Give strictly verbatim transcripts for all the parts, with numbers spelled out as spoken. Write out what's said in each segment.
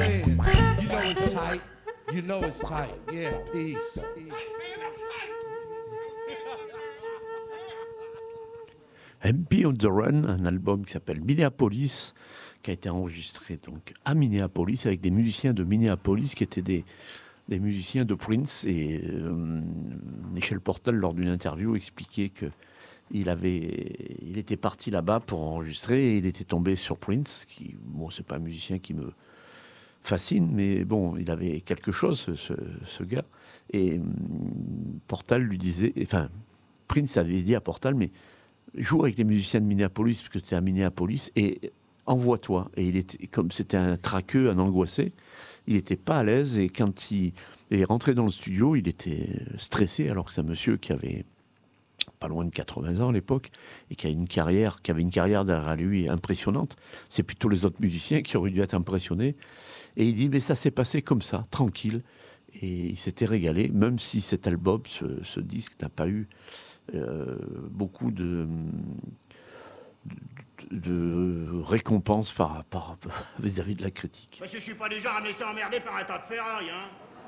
saying. You know it's tight. You know it's tight. Yeah, peace. M P on the Run, un album qui s'appelle Minneapolis, qui a été enregistré donc à Minneapolis avec des musiciens de Minneapolis qui étaient des, des musiciens de Prince. Et euh, Michel Portal, lors d'une interview, expliquait que il avait, il était parti là-bas pour enregistrer et il était tombé sur Prince, qui, bon, c'est pas un musicien qui me fascine, mais bon, il avait quelque chose, ce, ce, ce gars. Et euh, Portal lui disait, enfin, Prince avait dit à Portal, mais joue avec les musiciens de Minneapolis, parce que c'était à Minneapolis, et envoie-toi. Et il était, comme c'était un traqueux, un angoissé, il n'était pas à l'aise, et quand il est rentré dans le studio, il était stressé, alors que c'est un monsieur qui avait pas loin de quatre-vingts ans à l'époque, et qui a une carrière, qui avait une carrière derrière lui impressionnante. C'est plutôt les autres musiciens qui auraient dû être impressionnés. Et il dit, mais ça s'est passé comme ça, tranquille. Et il s'était régalé, même si cet album, ce, ce disque n'a pas eu Euh, beaucoup de, de, de récompenses par, par, vis-à-vis de la critique. Parce que je suis pas du genre à me laisser emmerder par un tas de ferraille, hein.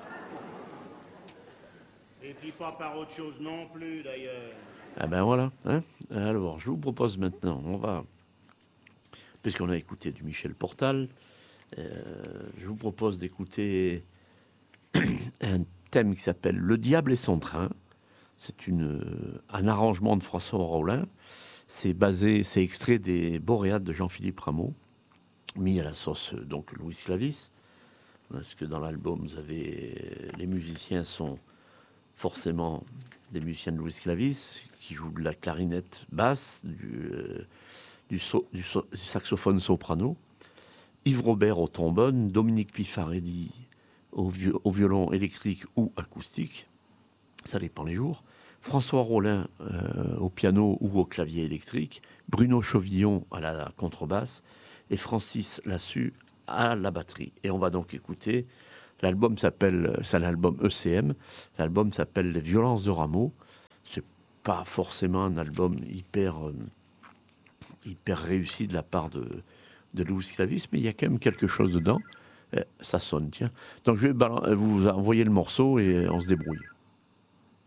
Et puis pas par autre chose non plus, d'ailleurs. Ah ben voilà. Hein, alors, je vous propose maintenant, on va, puisqu'on a écouté du Michel Portal, euh, je vous propose d'écouter un thème qui s'appelle Le diable et son train. C'est une, un arrangement de François Rollin. C'est basé, c'est extrait des Boréades de Jean-Philippe Rameau, mis à la sauce donc Louis Clavis, parce que dans l'album, vous avez les musiciens sont forcément des musiciens de Louis Clavis qui jouent de la clarinette basse, du, euh, du, so, du, so, du saxophone soprano, Yves Robert au trombone, Dominique Pifarelli au, viol, au violon électrique ou acoustique. Ça dépend les jours. François Rollin euh, au piano ou au clavier électrique, Bruno Chauvillon à la contrebasse et Francis Lassus à la batterie. Et on va donc écouter, l'album s'appelle, c'est un album E C M, l'album s'appelle Les Violences de Rameau. C'est pas forcément un album hyper, euh, hyper réussi de la part de, de Louis Clavis, mais il y a quand même quelque chose dedans. Euh, ça sonne, tiens. Donc je vais vous envoyer le morceau et on se débrouille.